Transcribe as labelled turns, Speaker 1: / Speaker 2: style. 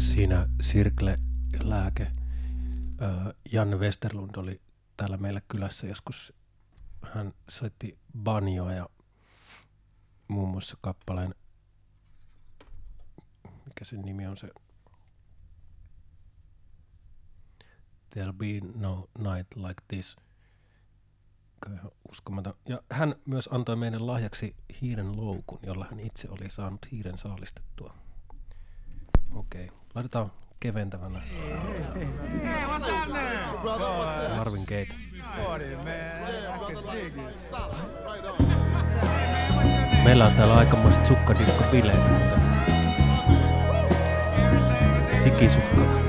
Speaker 1: Siinä Sirkle ja Lääke. Janne Westerlund oli täällä meillä kylässä joskus. Hän soitti banjoa ja muun muassa kappaleen, mikä sen nimi on se, There'll be no night like this. Uskomaton. Ja hän myös antoi meidän lahjaksi hiiren loukun, jolla hän itse oli saanut hiiren saalistettua. Okei, laitetaan keventävänä. Marvin Gaye. Meillä on täällä aikamoiset sukkadisko-bileet. Hikisukka.